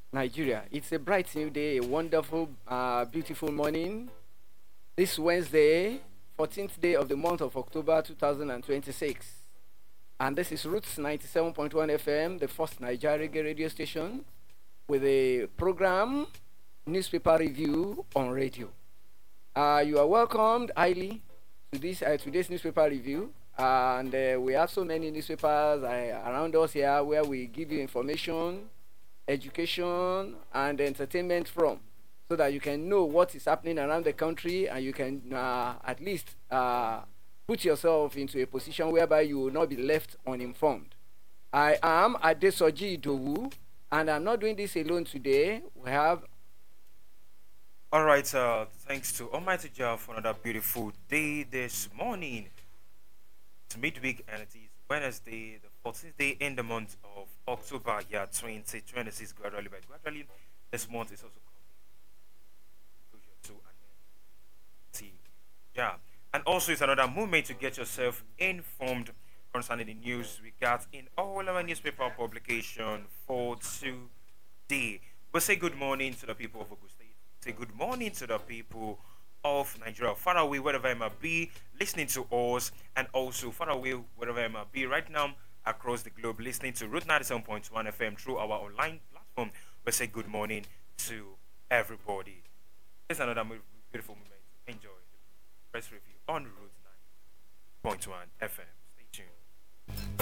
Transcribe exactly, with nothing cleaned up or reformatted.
Nigeria. It's a bright new day, a wonderful, uh, beautiful morning. This Wednesday, fourteenth day of the month of October two thousand twenty-six. And this is Roots ninety-seven point one F M, the first Nigeria reggae radio station, with a program, newspaper review on radio. Uh, you are welcomed highly to this uh, today's newspaper review. And uh, we have so many newspapers uh, around us here where we give you information, education, and entertainment from, so that you can know what is happening around the country and you can uh, at least uh, put yourself into a position whereby you will not be left uninformed. I am Adesoji Idowu, and I'm not doing this alone today. We have All right, uh, thanks to Almighty Jah for another beautiful day this morning. It's midweek and it is Wednesday, the fourteenth day in the month of October, year twenty twenty-six. Gradually, but gradually, this month is also coming closer to an end. Yeah, and also it's another moment to get yourself informed concerning the news we got in all our newspaper publication for today. We'll say good morning to the people of Ogun State. Say good morning to the people of Nigeria, far away wherever I might be, listening to us, and also far away wherever I might be right now across the globe, listening to Root ninety-seven point one F M through our online platform. We say good morning to everybody. It's another mo- beautiful moment. Enjoy the press review on Root nine point one F M. Stay tuned.